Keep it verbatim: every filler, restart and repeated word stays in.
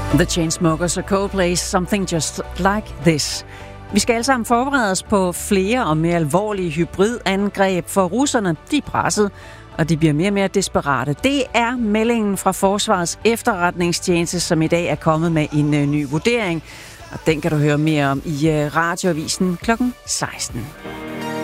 The Chainsmokers og Coldplay's Something Just Like This. Vi skal alle sammen forberede os på flere og mere alvorlige hybridangreb, for russerne, de er presset, og de bliver mere og mere desperate. Det er meldingen fra Forsvarets efterretningstjeneste, som i dag er kommet med en ny vurdering. Og den kan du høre mere om i Radioavisen klokken seksten.